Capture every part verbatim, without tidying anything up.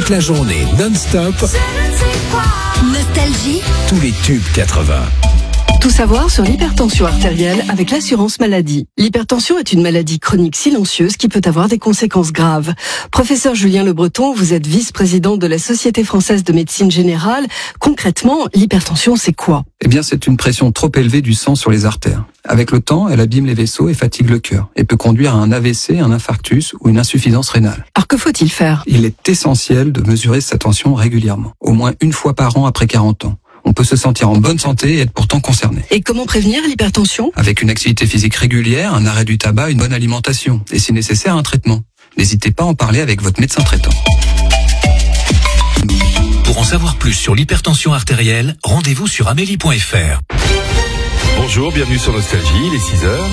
toute la journée, non-stop. Nostalgie. Tous les tubes quatre-vingts. Tout savoir sur l'hypertension artérielle avec l'assurance maladie. L'hypertension est une maladie chronique silencieuse qui peut avoir des conséquences graves. Professeur Julien Le Breton, vous êtes vice-président de la Société française de médecine générale. Concrètement, l'hypertension, c'est quoi ? Eh bien, c'est une pression trop élevée du sang sur les artères. Avec le temps, elle abîme les vaisseaux et fatigue le cœur et peut conduire à un A V C, un infarctus ou une insuffisance rénale. Alors que faut-il faire ? Il est essentiel de mesurer sa tension régulièrement, au moins une fois par an après quarante ans. On peut se sentir en bonne santé et être pourtant concerné. Et comment prévenir l'hypertension ? Avec une activité physique régulière, un arrêt du tabac, une bonne alimentation et si nécessaire un traitement. N'hésitez pas à en parler avec votre médecin traitant. Pour en savoir plus sur l'hypertension artérielle, rendez-vous sur amélie point f r. Bonjour, bienvenue sur Nostalgie, il est six heures.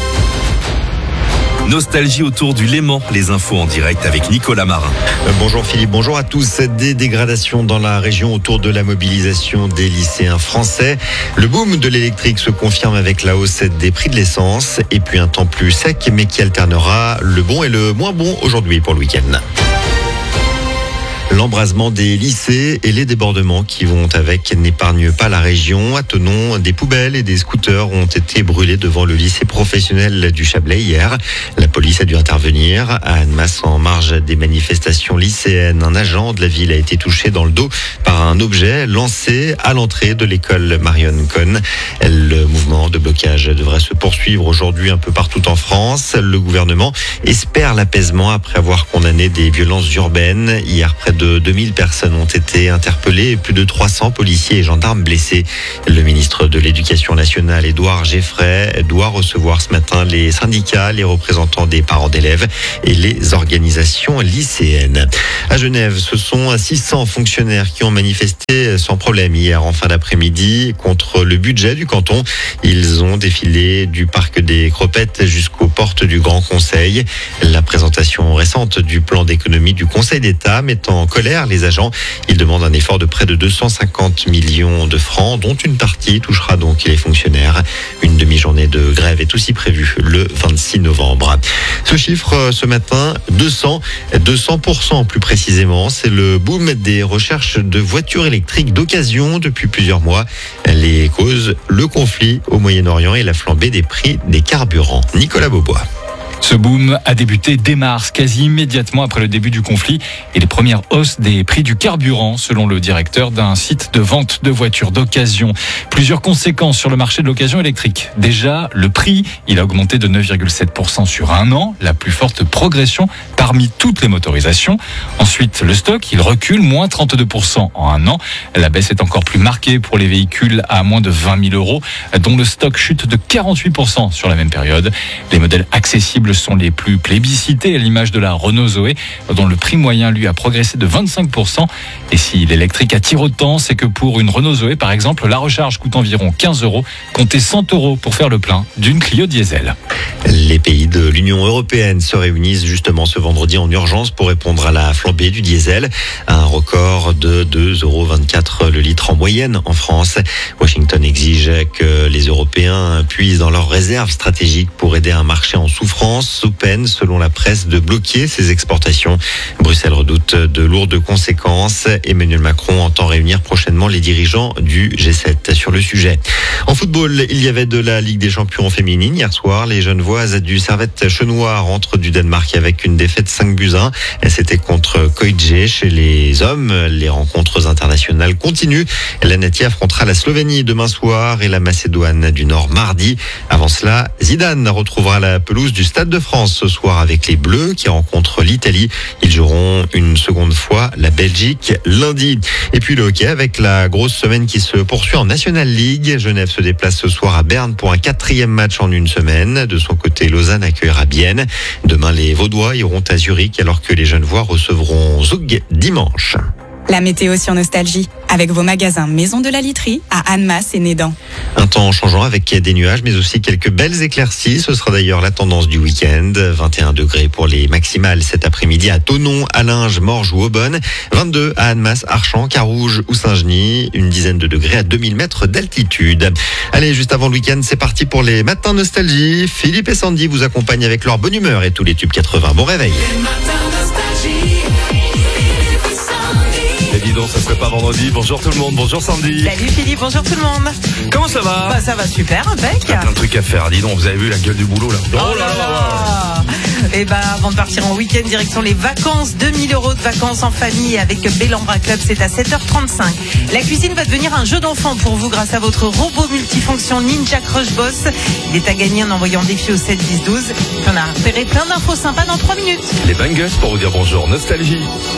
Nostalgie autour du Léman, les infos en direct avec Nicolas Marin. Bonjour Philippe, bonjour à tous. Des dégradations dans la région autour de la mobilisation des lycéens français. Le boom de l'électrique se confirme avec la hausse des prix de l'essence et puis un temps plus sec mais qui alternera le bon et le moins bon aujourd'hui pour le week-end. L'embrasement des lycées et les débordements qui vont avec n'épargnent pas la région. À Thonon, des poubelles et des scooters ont été brûlés devant le lycée professionnel du Chablais hier. La police a dû intervenir. À Annemasse, en marge des manifestations lycéennes, un agent de la ville a été touché dans le dos par un objet lancé à l'entrée de l'école Marion Cohn. Le mouvement de blocage devrait se poursuivre aujourd'hui un peu partout en France. Le gouvernement espère l'apaisement après avoir condamné des violences urbaines. Hier, près de deux mille personnes ont été interpellées et plus de trois cents policiers et gendarmes blessés. Le ministre de l'Éducation nationale, Édouard Geffray, doit recevoir ce matin les syndicats, les représentants des parents d'élèves et les organisations lycéennes. À Genève, ce sont six cents fonctionnaires qui ont manifesté sans problème hier en fin d'après-midi contre le budget du canton. Ils ont défilé du parc des Cropettes jusqu'aux portes du Grand Conseil. La présentation récente du plan d'économie du Conseil d'État met en colère les agents. Ils demandent un effort de près de deux cent cinquante millions de francs, dont une partie touchera donc les fonctionnaires. Une demi-journée de grève est aussi prévue le vingt-six novembre. Ce chiffre, ce matin, deux cents, deux cents pour cent plus précisément. C'est le boom des recherches de voitures électriques d'occasion depuis plusieurs mois. Les causes, le conflit au Moyen-Orient et la flambée des prix des carburants. Nicolas Beaubois. Ce boom a débuté dès mars, quasi immédiatement après le début du conflit et les premières hausses des prix du carburant, selon le directeur d'un site de vente de voitures d'occasion. Plusieurs conséquences sur le marché de l'occasion électrique. Déjà, le prix, il a augmenté de neuf virgule sept pour cent sur un an, la plus forte progression parmi toutes les motorisations. Ensuite, le stock, il recule, moins trente-deux pour cent en un an. La baisse est encore plus marquée pour les véhicules à moins de vingt mille euros, dont le stock chute de quarante-huit pour cent sur la même période. Les modèles accessibles sont les plus plébiscités, à l'image de la Renault Zoé, dont le prix moyen, lui, a progressé de vingt-cinq pour cent. Et si l'électrique attire autant, c'est que pour une Renault Zoé, par exemple, la recharge coûte environ quinze euros, comptez cent euros pour faire le plein d'une Clio diesel. Les pays de l'Union européenne se réunissent justement ce vendredi en urgence pour répondre à la flambée du diesel. Un record de deux euros vingt-quatre le litre en moyenne en France. Washington exige que les Européens puisent dans leurs réserves stratégiques pour aider un marché en souffrance, sous peine, selon la presse, de bloquer ses exportations. Bruxelles redoute de lourdes conséquences. Emmanuel Macron entend réunir prochainement les dirigeants du G sept sur le sujet. En football, il y avait de la Ligue des Champions féminine hier soir. Les Genevoises du Servette Chenois rentrent du Danemark avec une défaite cinq buts à un. C'était contre Koiche. Chez les hommes, les rencontres internationales continuent. La Nati affrontera la Slovénie demain soir et la Macédoine du Nord mardi. Avant cela, Zidane retrouvera la pelouse du Stade de France ce soir avec les Bleus qui rencontrent l'Italie. Ils joueront une seconde fois la Belgique lundi. Et puis le hockey avec la grosse semaine qui se poursuit en National League. Genève se déplace ce soir à Berne pour un quatrième match en une semaine. De son côté, Lausanne accueillera Bienne. Demain, les Vaudois iront à Zurich alors que les Genevois recevront Zug dimanche. La météo sur Nostalgie, avec vos magasins Maison de la Literie à Annemasse et Nédan. Un temps changeant avec des nuages, mais aussi quelques belles éclaircies. Ce sera d'ailleurs la tendance du week-end. vingt et un degrés pour les maximales cet après-midi à Thonon, Allinges, Morges ou Aubonne. vingt-deux à Annemasse, Archamps, Carouge ou Saint-Genis. Une dizaine de degrés à deux mille mètres d'altitude. Allez, juste avant le week-end, c'est parti pour les matins Nostalgie. Philippe et Sandy vous accompagnent avec leur bonne humeur et tous les tubes quatre-vingts. Bon réveil. donc, ça serait pas vendredi. Bonjour tout le monde, bonjour Sandy. Salut Philippe, bonjour tout le monde. Comment ça va? Bah ça va super, impec. Il y a plein de trucs à faire, dis donc, vous avez vu la gueule du boulot là. Oh, oh là là, là. Et bah avant de partir en week-end, direction les vacances, deux mille euros de vacances en famille avec Bellambra Club, c'est à sept heures trente-cinq. La cuisine va devenir un jeu d'enfant pour vous grâce à votre robot multifonction Ninja Crush Boss. Il est à gagner en envoyant défi au sept dix douze. On a repéré plein d'infos sympas dans trois minutes. Les bangers pour vous dire bonjour, Nostalgie.